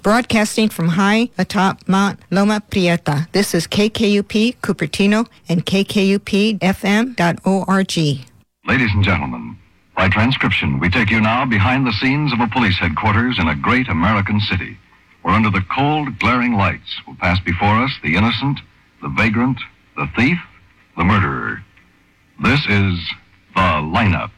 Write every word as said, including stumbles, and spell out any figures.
Broadcasting from high atop Mount Loma Prieta, this is K K U P Cupertino and K K U P F M dot org. Ladies and gentlemen, by transcription, we take you now behind the scenes of a police headquarters in a great American city, where under the cold, glaring lights will pass before us the innocent, the vagrant, the thief, the murderer. This is The Lineup.